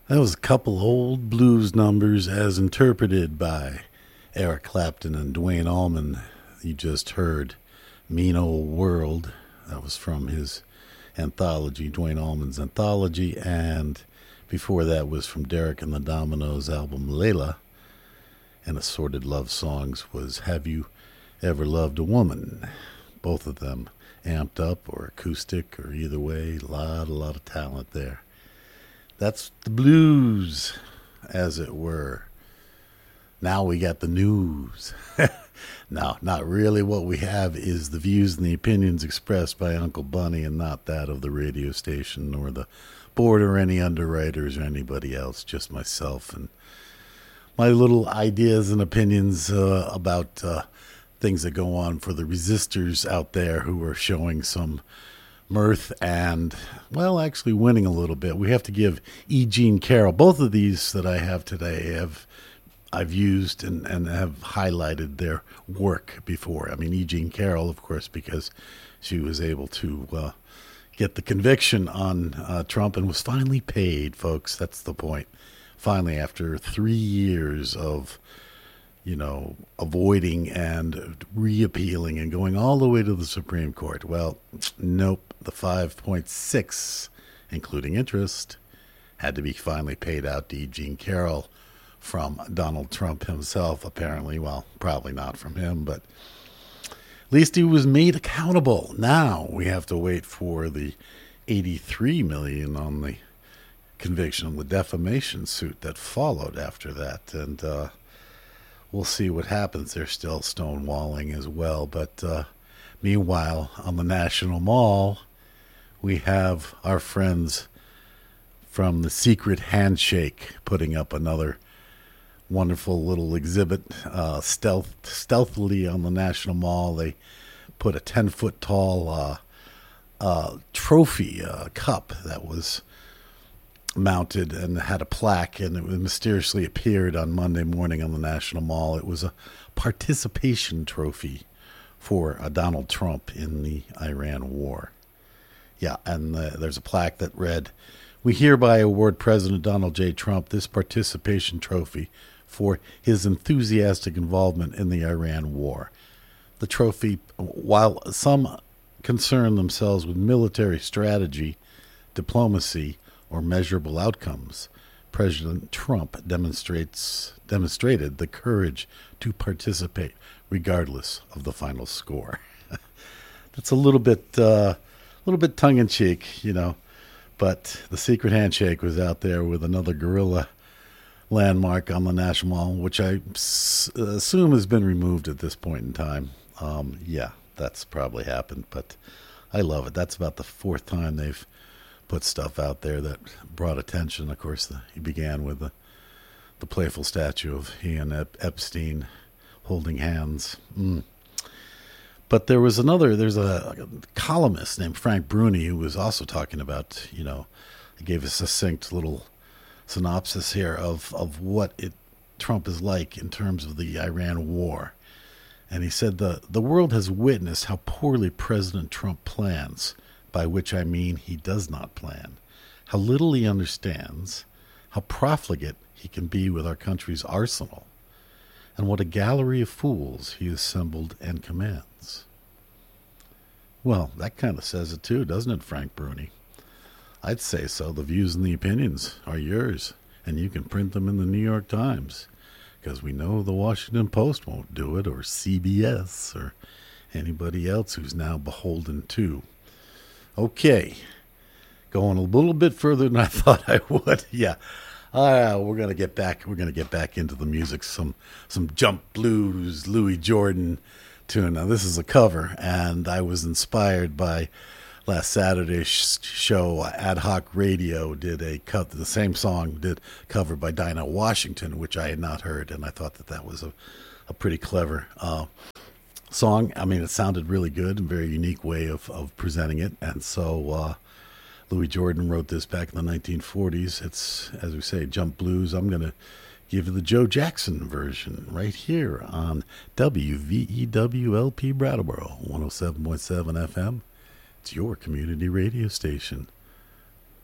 That was a couple old blues numbers as interpreted by Eric Clapton and Duane Allman. You just heard Mean Old World. That was from his anthology, Duane Allman's anthology. And before that was from Derek and the Dominoes album Layla. And Assorted Love Songs was Have You Ever Loved a Woman? Both of them amped up or acoustic or either way. A lot of talent there. That's the blues, as it were. Now we got the news. No, not really. What we have is the views and the opinions expressed by Uncle Bunny and not that of the radio station or the board or any underwriters or anybody else, just myself and my little ideas and opinions about things that go on for the resistors out there who are showing some mirth and, well, actually winning a little bit. We have to give E. Jean Carroll, both of these that I have today I've used and have highlighted their work before. I mean, E. Jean Carroll, of course, because she was able to get the conviction on Trump and was finally paid, folks. That's the point. Finally, after 3 years of avoiding and reappealing and going all the way to the Supreme Court. Well, nope, the 5.6, including interest, had to be finally paid out to E. Jean Carroll from Donald Trump himself, apparently. Well, probably not from him, but at least he was made accountable. Now we have to wait for the $83 million on the conviction of the defamation suit that followed after that, and we'll see what happens. They're still stonewalling as well. But meanwhile, on the National Mall, we have our friends from the Secret Handshake putting up another wonderful little exhibit stealthily on the National Mall. They put a 10-foot tall trophy cup that was mounted and had a plaque, and it mysteriously appeared on Monday morning on the National Mall. It was a participation trophy for Donald Trump in the Iran war. Yeah, and there's a plaque that read, "We hereby award President Donald J. Trump this participation trophy for his enthusiastic involvement in the Iran war." The trophy, while some concern themselves with military strategy, diplomacy, or measurable outcomes, President Trump demonstrated the courage to participate regardless of the final score. That's a little bit tongue-in-cheek, but the Secret Handshake was out there with another guerrilla landmark on the National Mall, which I assume has been removed at this point in time. Yeah, that's probably happened, but I love it. That's about the fourth time they've put stuff out there that brought attention. Of course, he began with the playful statue of he and Epstein holding hands. But there's a columnist named Frank Bruni who was also talking about, he gave a succinct little synopsis here of what Trump is like in terms of the Iran war. And he said the world has witnessed how poorly President Trump plans, by which I mean he does not plan, how little he understands, how profligate he can be with our country's arsenal, and what a gallery of fools he assembled and commands. Well, that kind of says it too, doesn't it, Frank Bruni? I'd say so. The views and the opinions are yours, and you can print them in the New York Times, because we know the Washington Post won't do it, or CBS, or anybody else who's now beholden to. Okay, going a little bit further than I thought I would. Yeah, we're gonna get back. We're gonna get back into the music. Some jump blues, Louis Jordan tune. Now this is a cover, and I was inspired by last Saturday's show. Ad Hoc Radio did the same song covered by Dinah Washington, which I had not heard, and I thought that was a pretty clever song. I mean, it sounded really good, a very unique way of presenting it. And so Louis Jordan wrote this back in the 1940s. It's, as we say, jump blues. I'm going to give you the Joe Jackson version right here on WVEWLP Brattleboro, 107.7 FM. It's your community radio station.